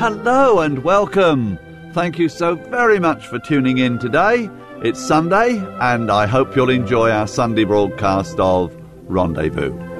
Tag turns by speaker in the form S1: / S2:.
S1: Hello and welcome. Thank you so very much for tuning in today. It's Sunday, and I hope you'll enjoy our Sunday broadcast of Rendezvous.